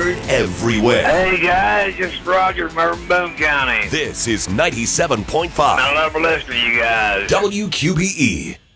heard everywhere. Hey guys, this is Roger from Urban Boone County. This is 97.5 I love listening to you guys. WQBE.